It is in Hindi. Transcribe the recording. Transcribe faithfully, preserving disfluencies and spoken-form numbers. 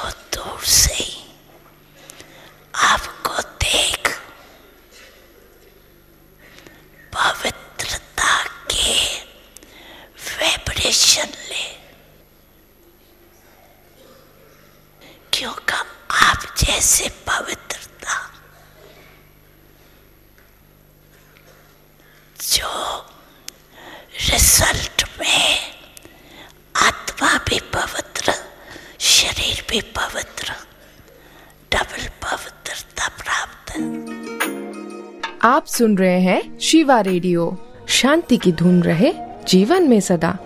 जो दूर से ही आपको देख पवित्रता के वाइब्रेशन ले, क्योंकि आप जैसे पवित्रता जो रिजल्ट में आत्मा भी पवित्र, शरीर भी पवित्र, डबल पवित्रता प्राप्त है। आप सुन रहे हैं शिवा रेडियो। शांति की धुन रहे जीवन में सदा।